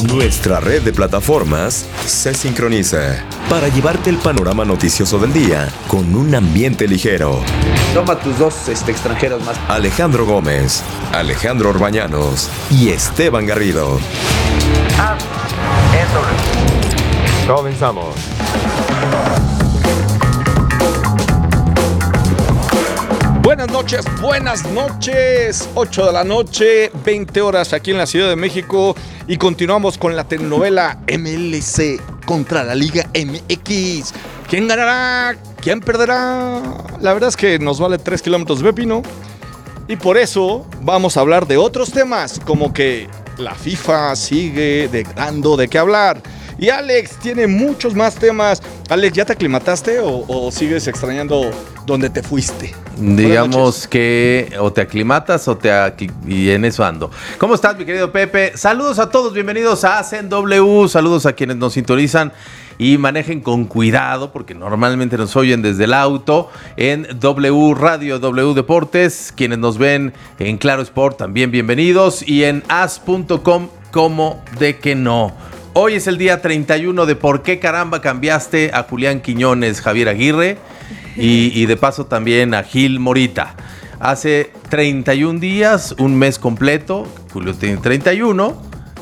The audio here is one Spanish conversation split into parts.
Nuestra red de plataformas se sincroniza para llevarte el panorama noticioso del día con un ambiente ligero. Toma tus dos extranjeros más. Alejandro Gómez, Alejandro Orbañanos y Esteban Garrido. Comenzamos. Buenas noches, 8 de la noche, 20 horas aquí en la Ciudad de México y continuamos con la telenovela MLC contra la Liga MX. ¿Quién ganará? ¿Quién perderá? La verdad es que nos vale 3 kilómetros de pepino y por eso vamos a hablar de otros temas como que la FIFA sigue dando de qué hablar. Y Alex tiene muchos más temas. Alex, ¿ya te aclimataste o sigues extrañando donde te fuiste? Digamos que o te aclimatas y en eso ando. ¿Cómo estás, mi querido Pepe? Saludos a todos, bienvenidos a Hacen W. Saludos a quienes nos sintonizan y manejen con cuidado porque normalmente nos oyen desde el auto en W Radio, W Deportes. Quienes nos ven en Claro Sport también bienvenidos y en as.com como de que no. Hoy es el día 31 de ¿Por qué caramba cambiaste a Julián Quiñones, Javier Aguirre? Y de paso también a Gil Morita. Hace 31 días, un mes completo, Julio tiene 31,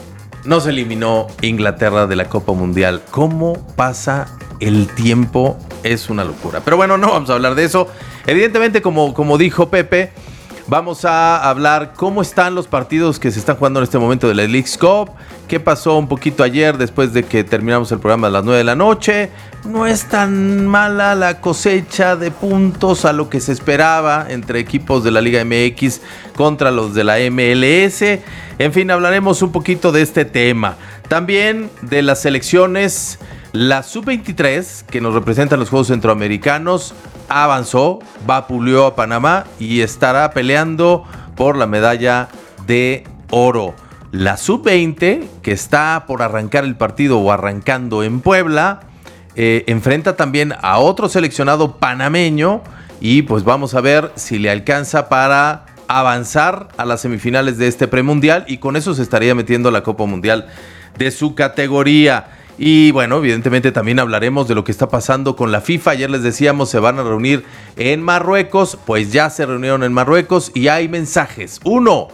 nos eliminó Inglaterra de la Copa Mundial. ¿Cómo pasa el tiempo? Es una locura. Pero bueno, no vamos a hablar de eso. Evidentemente, como dijo Pepe, vamos a hablar cómo están los partidos que se están jugando en este momento de la Leagues Cup. ¿Qué pasó un poquito ayer después de que terminamos el programa a las 9 de la noche? No es tan mala la cosecha de puntos a lo que se esperaba entre equipos de la Liga MX contra los de la MLS. En fin, hablaremos un poquito de este tema. También de las selecciones, la Sub-23, que nos representa en los Juegos Centroamericanos, avanzó, vapuleó a Panamá y estará peleando por la medalla de oro. La Sub-20, que está por arrancar el partido o arrancando en Puebla, enfrenta también a otro seleccionado panameño y pues vamos a ver si le alcanza para avanzar a las semifinales de este premundial y con eso se estaría metiendo a la Copa Mundial de su categoría. Y bueno, evidentemente también hablaremos de lo que está pasando con la FIFA. Ayer les decíamos, se van a reunir en Marruecos, pues ya se reunieron en Marruecos y hay mensajes. Uno,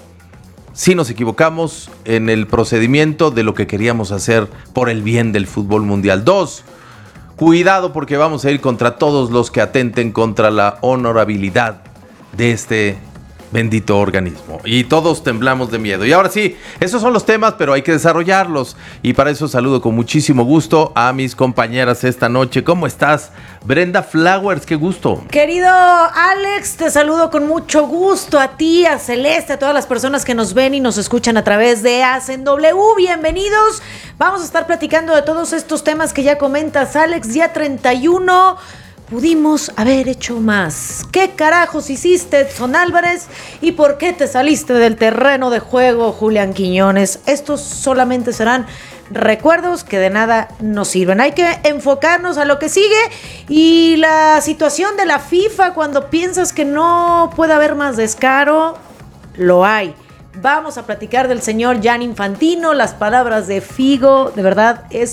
si nos equivocamos en el procedimiento de lo que queríamos hacer por el bien del fútbol mundial. Dos, cuidado porque vamos a ir contra todos los que atenten contra la honorabilidad de este bendito organismo. Y todos temblamos de miedo. Y ahora sí, esos son los temas, pero hay que desarrollarlos. Y para eso saludo con muchísimo gusto a mis compañeras esta noche. ¿Cómo estás, Brenda Flowers? Qué gusto. Querido Alex, te saludo con mucho gusto a ti, a Celeste, a todas las personas que nos ven y nos escuchan a través de Hacen W. Bienvenidos. Vamos a estar platicando de todos estos temas que ya comentas, Alex. Día 31. Pudimos haber hecho más. ¿Qué carajos hiciste, Edson Álvarez? ¿Y por qué te saliste del terreno de juego, Julián Quiñones? Estos solamente serán recuerdos que de nada nos sirven. Hay que enfocarnos a lo que sigue y la situación de la FIFA cuando piensas que no puede haber más descaro, lo hay. Vamos a platicar del señor Gianni Infantino, las palabras de Figo, de verdad es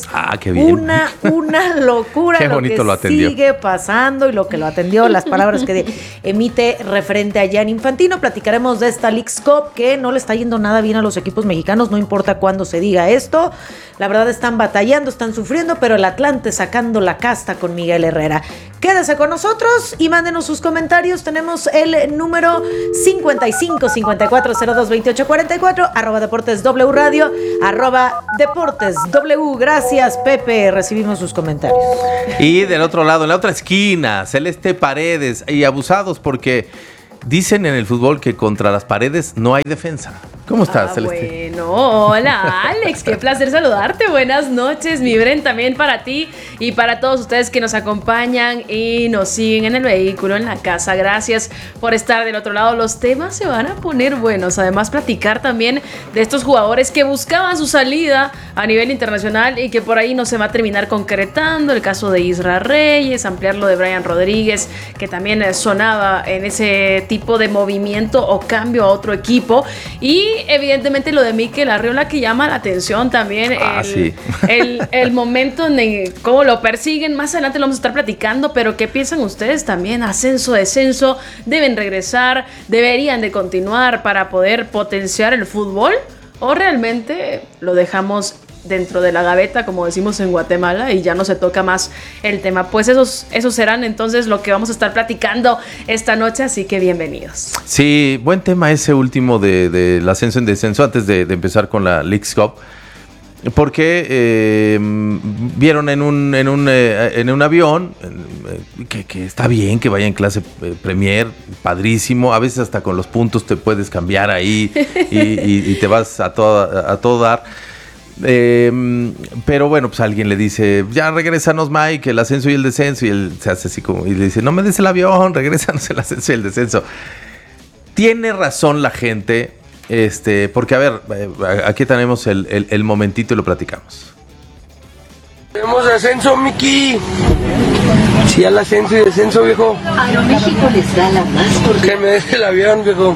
una locura. Qué bonito lo atendió. Sigue pasando y lo que lo atendió, las palabras que emite referente a Gianni Infantino. Platicaremos de esta Leagues Cup que no le está yendo nada bien a los equipos mexicanos, no importa cuándo se diga esto. La verdad están batallando, están sufriendo, pero el Atlante sacando la casta con Miguel Herrera. Quédese con nosotros y mándenos sus comentarios. Tenemos el número 55 54 02 28 44, @Deportes W Radio, @Deportes W. Gracias, Pepe. Recibimos sus comentarios. Y del otro lado, en la otra esquina, Celeste Paredes. Y abusados porque dicen en el fútbol que contra las paredes no hay defensa. ¿Cómo estás, Celeste? Bueno, hola Alex, qué placer saludarte. Buenas noches, mi Bren, también para ti y para todos ustedes que nos acompañan y nos siguen en el vehículo, en la casa. Gracias por estar del otro lado. Los temas se van a poner buenos. Además, platicar también de estos jugadores que buscaban su salida a nivel internacional y que por ahí no se va a terminar concretando. El caso de Isra Reyes, ampliar lo de Brian Rodríguez, que también sonaba en ese tipo de movimiento o cambio a otro equipo. Y evidentemente lo de Mikel Arriola que llama la atención también. Sí. El momento en cómo lo persiguen. Más adelante lo vamos a estar platicando, pero ¿qué piensan ustedes también? Ascenso, descenso, ¿deben regresar? ¿Deberían de continuar para poder potenciar el fútbol? ¿O realmente lo dejamos dentro de la gaveta, como decimos en Guatemala, y ya no se toca más el tema? Pues esos serán entonces lo que vamos a estar platicando esta noche, así que bienvenidos. Sí, buen tema ese último del ascenso en descenso, antes de empezar con la Leagues Cup, porque vieron en un avión que está bien que vaya en clase Premier, padrísimo, a veces hasta con los puntos te puedes cambiar ahí y te vas a todo dar. Pero bueno, pues alguien le dice, ya regrésanos, Mike, el ascenso y el descenso, y él se hace así como, y le dice, no me des el avión, regrésanos el ascenso y el descenso. Tiene razón la gente, porque a ver, aquí tenemos el momentito y lo platicamos. Tenemos ascenso, Miki. Sí, al ascenso y descenso, viejo. Aeroméxico les da la más cordial. Que me des el avión, viejo.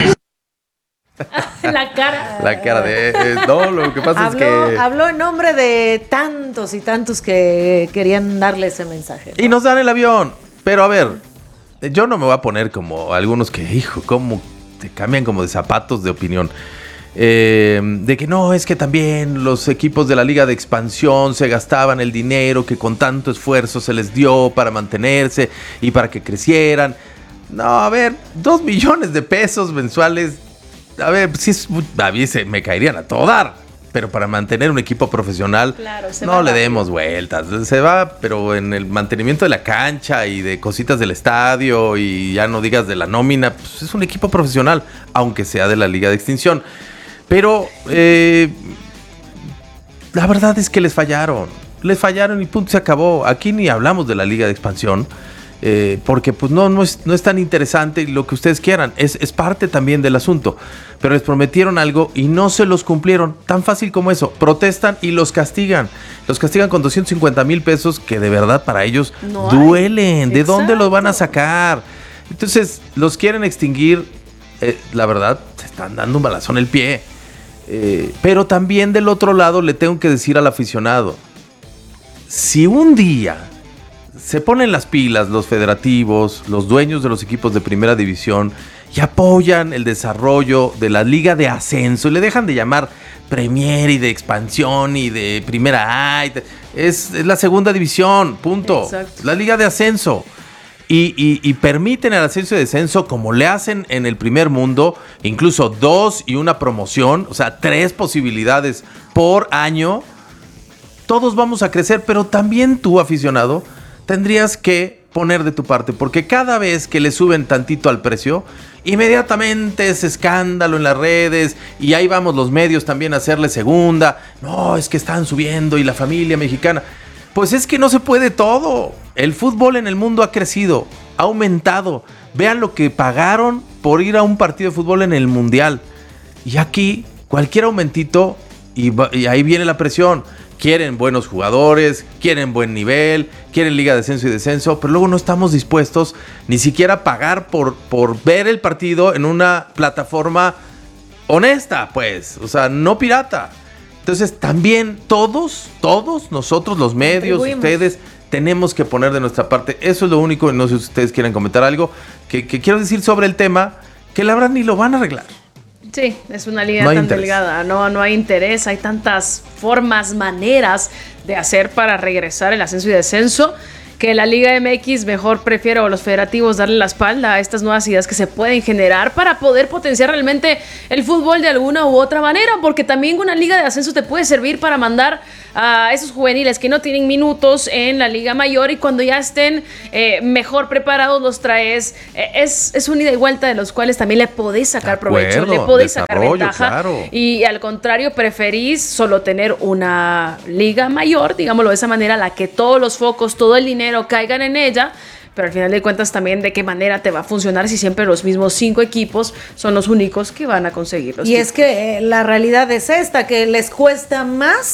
La cara de... no, lo que pasa es que... Habló en nombre de tantos y tantos que querían darle ese mensaje, ¿no? Y nos dan el avión. Pero a ver, yo no me voy a poner como algunos que, hijo, cómo te cambian como de zapatos de opinión. De que no, es que también los equipos de la Liga de Expansión se gastaban el dinero que con tanto esfuerzo se les dio para mantenerse y para que crecieran. No, a ver, 2 millones de pesos mensuales... A ver, sí, a mí me caerían a todo dar, pero para mantener un equipo profesional, claro, no le demos vueltas. Se va, pero en el mantenimiento de la cancha y de cositas del estadio y ya no digas de la nómina, pues es un equipo profesional, aunque sea de la Liga de Extinción. Pero la verdad es que les fallaron y punto, se acabó. Aquí ni hablamos de la Liga de Expansión. Porque pues no es tan interesante lo que ustedes quieran, es parte también del asunto, pero les prometieron algo y no se los cumplieron, tan fácil como eso. Protestan y los castigan con 250,000 pesos que de verdad para ellos no duelen. ¿De dónde los van a sacar? Entonces los quieren extinguir, la verdad se están dando un balazo en el pie, pero también del otro lado le tengo que decir al aficionado, si un día se ponen las pilas los federativos, los dueños de los equipos de primera división y apoyan el desarrollo de la Liga de Ascenso y le dejan de llamar Premier y de Expansión y de Primera A, es la segunda división, punto. Exacto. La Liga de Ascenso. Y permiten el ascenso y descenso como le hacen en el primer mundo, incluso 2 y una promoción, o sea, 3 posibilidades por año. Todos vamos a crecer, pero también tú, aficionado, tendrías que poner de tu parte, porque cada vez que le suben tantito al precio, inmediatamente es escándalo en las redes y ahí vamos los medios también a hacerle segunda. No, es que están subiendo y la familia mexicana. Pues es que no se puede todo. El fútbol en el mundo ha crecido, ha aumentado. Vean lo que pagaron por ir a un partido de fútbol en el Mundial. Y aquí cualquier aumentito y ahí viene la presión. Quieren buenos jugadores, quieren buen nivel, quieren Liga de Ascenso y Descenso, pero luego no estamos dispuestos ni siquiera a pagar por ver el partido en una plataforma honesta, pues, o sea, no pirata. Entonces también todos nosotros, los medios, ustedes, tenemos que poner de nuestra parte. Eso es lo único, no sé si ustedes quieren comentar algo que quiero decir sobre el tema, que la verdad ni lo van a arreglar. Sí, es una liga tan delgada, no hay interés, hay tantas formas, maneras de hacer para regresar el ascenso y descenso, que la Liga MX mejor prefiero, los federativos, darle la espalda a estas nuevas ideas que se pueden generar para poder potenciar realmente el fútbol de alguna u otra manera, porque también una liga de ascenso te puede servir para mandar a esos juveniles que no tienen minutos en la liga mayor y cuando ya estén mejor preparados los traes. Es un ida y vuelta de los cuales también le podés sacar provecho, le podés sacar ventaja. Claro. Y al contrario, preferís solo tener una liga mayor, digámoslo de esa manera, la que todos los focos, todo el dinero caigan en ella, pero al final de cuentas también de qué manera te va a funcionar si siempre los mismos 5 equipos son los únicos que van a conseguir los títulos. Es que la realidad es esta, que les cuesta más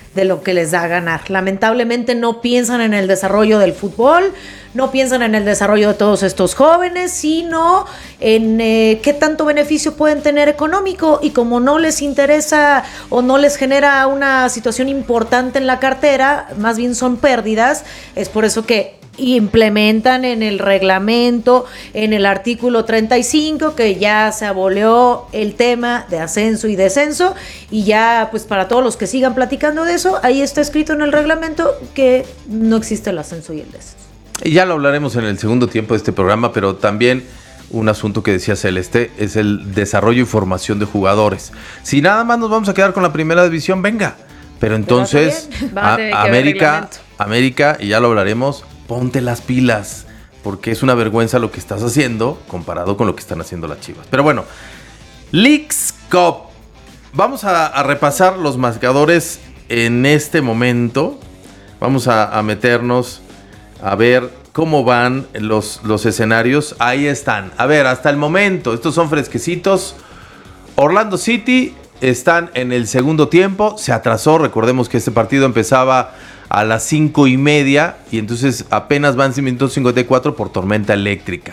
de lo que les da a ganar. Lamentablemente no piensan en el desarrollo del fútbol, no piensan en el desarrollo de todos estos jóvenes, sino en qué tanto beneficio pueden tener económico, y como no les interesa o no les genera una situación importante en la cartera, más bien son pérdidas. Es por eso que implementan en el reglamento, en el artículo 35, que ya se abolió el tema de ascenso y descenso, y ya pues para todos los que sigan platicando de eso, ahí está escrito en el reglamento que no existe el ascenso y el descenso. Y ya lo hablaremos en el segundo tiempo de este programa, pero también un asunto que decía Celeste es el desarrollo y formación de jugadores. Si nada más nos vamos a quedar con la primera división, venga, pero entonces América, y ya lo hablaremos, ponte las pilas, porque es una vergüenza lo que estás haciendo comparado con lo que están haciendo las Chivas. Pero bueno, Leagues Cup. Vamos a repasar los marcadores en este momento. Vamos a meternos a ver cómo van los escenarios. Ahí están. A ver, hasta el momento, estos son fresquecitos. Orlando City están en el segundo tiempo. Se atrasó, recordemos que este partido empezaba a las 5:30 y entonces apenas van 54 por tormenta eléctrica.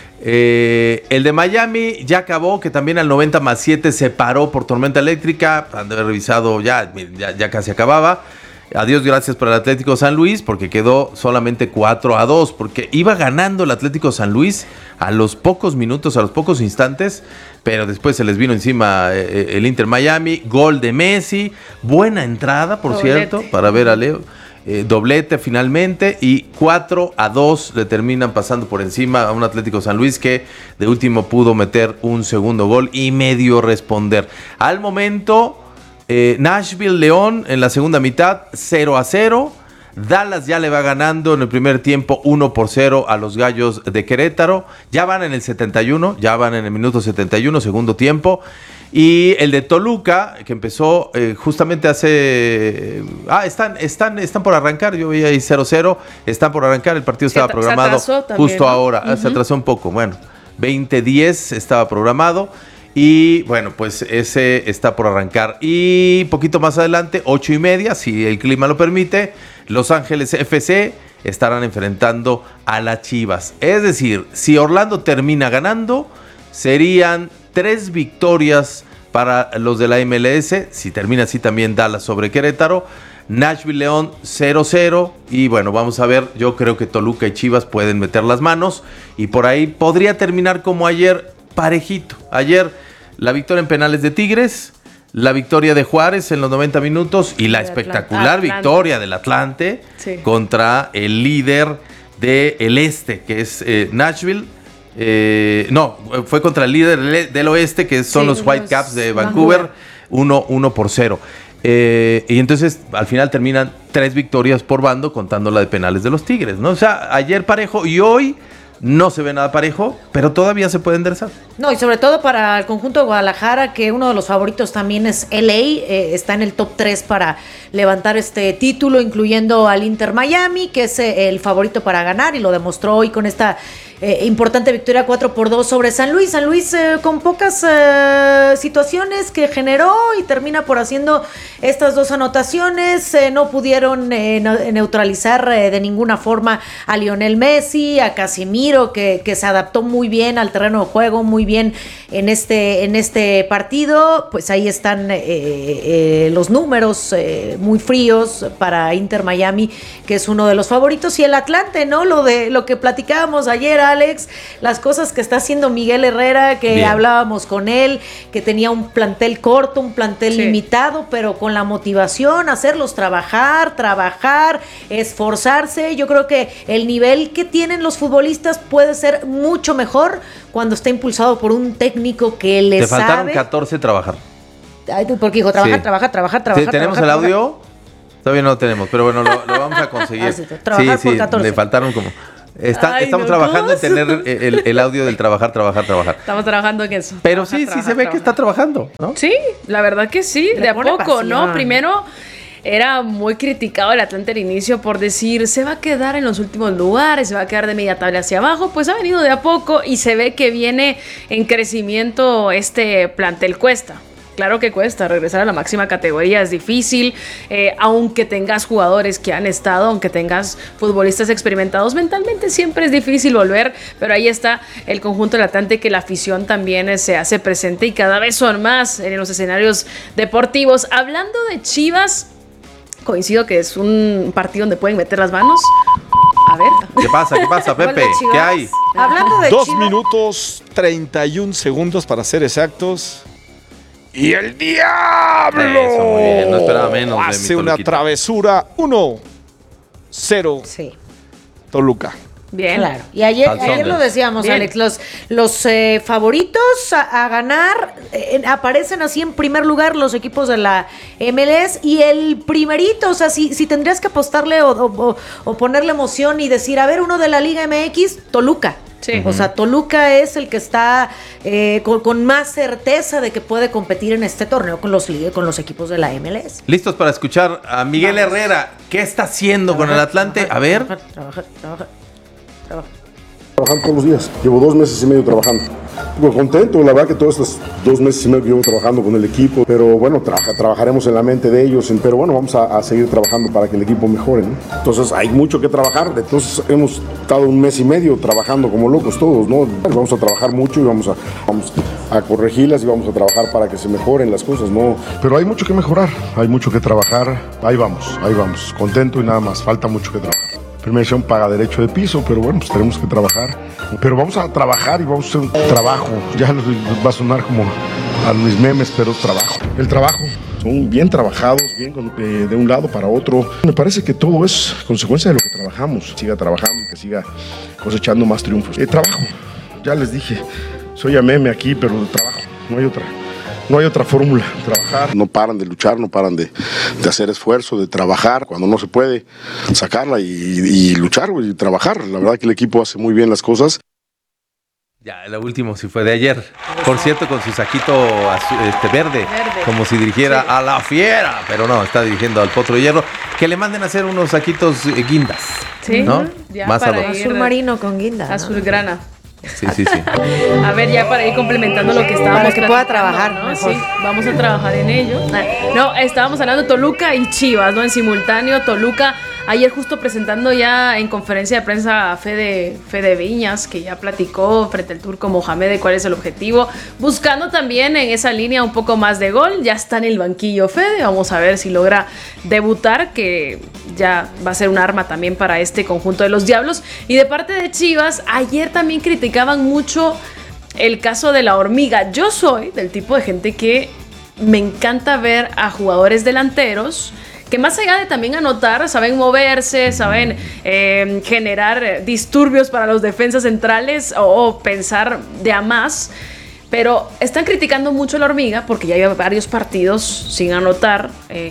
El de Miami ya acabó, que también al 90+7 se paró por tormenta eléctrica. Han de haber revisado, ya casi acababa. Adiós, gracias para el Atlético San Luis, porque quedó solamente 4-2, porque iba ganando el Atlético San Luis a los pocos minutos, a los pocos instantes, pero después se les vino encima el Inter Miami. Gol de Messi, buena entrada, por cierto, para ver a Leo. Doblete finalmente, y 4-2 le terminan pasando por encima a un Atlético San Luis que de último pudo meter un segundo gol y medio responder. Al momento, Nashville León en la segunda mitad 0-0. Dallas ya le va ganando en el primer tiempo 1-0 a los Gallos de Querétaro. Ya van en el 71, ya van en el minuto 71, segundo tiempo. Y el de Toluca, que empezó justamente hace... Están por arrancar, yo veía ahí 0-0, están por arrancar, el partido estaba programado justo ahora, se atrasó un poco, bueno, 20:10 estaba programado. Y bueno, pues ese está por arrancar. Y poquito más adelante, 8:30, si el clima lo permite, Los Ángeles FC estarán enfrentando a las Chivas. Es decir, si Orlando termina ganando, serían 3 victorias para los de la MLS. Si termina así también Dallas sobre Querétaro. Nashville León 0-0. Y bueno, vamos a ver, yo creo que Toluca y Chivas pueden meter las manos. Y por ahí podría terminar como ayer, parejito. Ayer la victoria en penales de Tigres, la victoria de Juárez en los 90 minutos y la espectacular victoria del Atlante contra el líder del este, que es Nashville. Fue contra el líder del oeste, que son los Whitecaps de Vancouver. 1-0. Y entonces al final terminan 3 victorias por bando, contando la de penales de los Tigres, ¿no? O sea, ayer parejo y hoy no se ve nada parejo, pero todavía se puede enderezar. No, y sobre todo para el conjunto de Guadalajara, que uno de los favoritos también es LA, está en el top 3 para levantar este título, incluyendo al Inter Miami, que es el favorito para ganar, y lo demostró hoy con esta importante victoria 4-2 sobre San Luis. San Luis con pocas situaciones que generó y termina por haciendo estas 2 anotaciones. No pudieron neutralizar de ninguna forma a Lionel Messi, a Casemiro, que se adaptó muy bien al terreno de juego, muy bien en este partido. Pues ahí están los números muy fríos para Inter Miami, que es uno de los favoritos, y el Atlante, ¿no? Lo que platicábamos ayer, Alex, las cosas que está haciendo Miguel Herrera, que hablábamos con él, que tenía un plantel corto, un plantel limitado, pero con la motivación, hacerlos trabajar, esforzarse. Yo creo que el nivel que tienen los futbolistas puede ser mucho mejor cuando está impulsado por un técnico que le sabe. Te faltaron 14 trabajar. Ay, porque dijo, trabajar. ¿Tenemos el audio? Todavía no lo tenemos, pero bueno, lo vamos a conseguir. Trabajar por 14. Le faltaron como... Estamos trabajando en tener el audio del trabajar. Estamos trabajando en eso. Pero sí se ve que está trabajando, ¿no? Sí, la verdad que sí, de a poco, pasión, ¿no? Primero era muy criticado el Atlante al inicio por decir, se va a quedar en los últimos lugares, se va a quedar de media tabla hacia abajo. Pues ha venido de a poco y se ve que viene en crecimiento este plantel. Cuesta Claro que cuesta regresar a la máxima categoría, es difícil, aunque tengas jugadores que han estado, aunque tengas futbolistas experimentados, mentalmente siempre es difícil volver, pero ahí está el conjunto del Atlante, que la afición también se hace presente y cada vez son más en los escenarios deportivos. Hablando de Chivas, coincido que es un partido donde pueden meter las manos. A ver. ¿Qué pasa, Pepe? ¿Qué hay? Hablando de 2 Chivas. minutos 31 segundos para ser exactos. Y el diablo Eso, muy bien, no esperaba menos de mi hace una Toluquita. travesura. 1-0 Sí. Toluca. Bien. Claro. Y ayer Calzones. lo decíamos, Bien. Alex, los favoritos a ganar aparecen así en primer lugar los equipos de la MLS y el primerito, o sea, si tendrías que apostarle o ponerle emoción y decir, a ver, uno de la Liga MX, Toluca. Sí. O sea, Toluca es el que está con más certeza de que puede competir en este torneo con los equipos de la MLS. Listos para escuchar a Miguel Herrera. ¿Qué está haciendo con el Atlante? A ver. Trabajar. Trabajando todos los días. Llevo 2 meses y medio trabajando. Pues contento, la verdad que todos estos 2 meses y medio que llevo trabajando con el equipo, pero bueno, trabajaremos en la mente de ellos, pero bueno, vamos a seguir trabajando para que el equipo mejore, ¿no? Entonces hay mucho que trabajar, entonces hemos estado 1 mes y medio trabajando como locos todos, ¿no? Vamos a trabajar mucho y vamos a corregirlas y vamos a trabajar para que se mejoren las cosas, ¿no? Pero hay mucho que mejorar, hay mucho que trabajar, ahí vamos, contento y nada más, falta mucho que trabajar. Primera edición paga derecho de piso, pero bueno, pues tenemos que trabajar. Pero vamos a trabajar y vamos a hacer un trabajo. Ya va a sonar como a mis memes, pero trabajo. El trabajo. Son bien trabajados, bien de un lado para otro. Me parece que todo es consecuencia de lo que trabajamos. Siga trabajando y que siga cosechando más triunfos. Trabajo. Ya les dije, soy a meme aquí, pero trabajo. No hay otra fórmula, trabajar. No paran de luchar, no paran de hacer esfuerzo, de trabajar. Cuando no se puede, sacarla y luchar y trabajar. La verdad que el equipo hace muy bien las cosas. Ya, el último sí fue de ayer. Por cierto, con su saquito verde, como si dirigiera a la fiera. Pero no, está dirigiendo al Potro de Hierro. Que le manden a hacer unos saquitos guindas. Sí, ¿no? ya Más para a lo- ir Azul marino con guinda, ¿no? azulgrana. Sí. A ver, ya para ir complementando lo que estábamos Para que pueda platicando, trabajar ¿no? mejor. Sí, vamos a trabajar en ello. No, estábamos hablando de Toluca y Chivas, ¿no? En simultáneo, Toluca, ayer justo presentando ya en conferencia de prensa a Fede Viñas, que ya platicó frente al turco Mohamed de cuál es el objetivo, buscando también en esa línea un poco más de gol. Ya está en el banquillo Fede, vamos a ver si logra debutar, que ya va a ser un arma también para este conjunto de los Diablos. Y de parte de Chivas, ayer también criticaban mucho el caso de la hormiga. Yo soy del tipo de gente que me encanta ver a jugadores delanteros que más allá de también anotar, saben moverse, saben generar disturbios para los defensas centrales o pensar de a más. Pero están criticando mucho a la hormiga porque ya hay varios partidos sin anotar.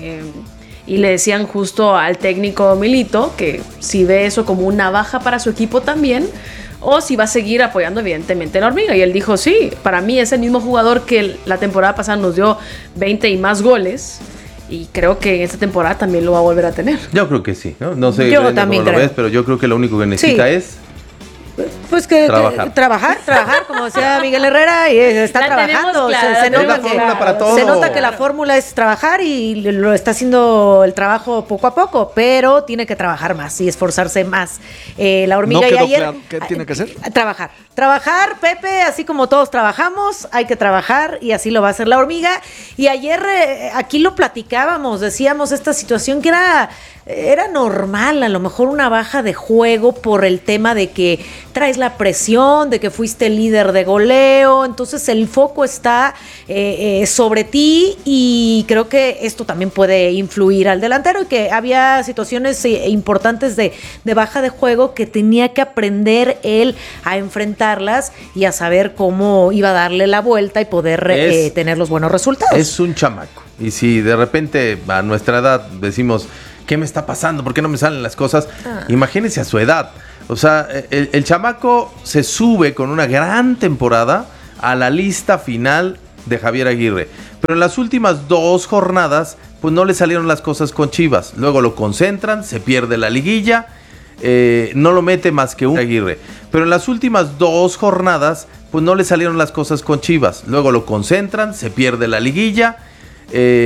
Y le decían justo al técnico Milito que si ve eso como una baja para su equipo también, o si va a seguir apoyando evidentemente a la hormiga. Y él dijo, sí, para mí es el mismo jugador que la temporada pasada nos dio 20 y más goles, y creo que en esta temporada también lo va a volver a tener. Yo creo que sí, ¿no? No sé Yo Brenda, también cómo lo creo. ves, pero yo creo que lo único que necesita Sí. es Pues que Trabajar. trabajar, como decía Miguel Herrera, y está La trabajando. tenemos clara, Se la tenemos nota que, fórmula para todo. se nota que la fórmula es trabajar y lo está haciendo el trabajo poco a poco, pero tiene que trabajar más y esforzarse más. La hormiga No y quedó ayer. claro qué tiene que hacer. Trabajar, Pepe, así como todos trabajamos, hay que trabajar y así lo va a hacer la hormiga. Y ayer aquí lo platicábamos, decíamos esta situación que era normal, a lo mejor una baja de juego por el tema de que traes la presión, de que fuiste líder de goleo, entonces el foco está sobre ti y creo que esto también puede influir al delantero y que había situaciones importantes de baja de juego que tenía que aprender él a enfrentarlas y a saber cómo iba a darle la vuelta y poder tener los buenos resultados. Es un chamaco. Y si de repente a nuestra edad decimos, ¿qué me está pasando? ¿Por qué no me salen las cosas? Imagínense a su edad. O sea, el chamaco se sube con una gran temporada a la lista final de Javier Aguirre. Pero en las últimas 2 jornadas, pues no le salieron las cosas con Chivas. Luego lo concentran, se pierde la liguilla. no lo mete más que un Aguirre. Pero en las últimas 2 jornadas, pues no le salieron las cosas con Chivas. Luego lo concentran, se pierde la liguilla.